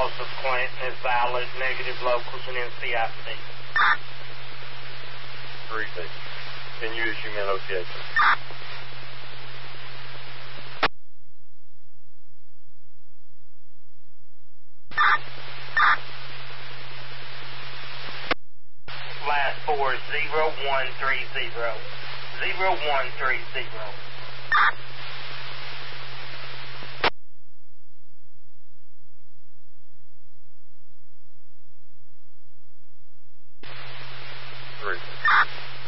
loss of Clinton is valid, negative locals and NCIC. 3D. Can you issue me an OTA, please? Last 4 is 0130. 0130.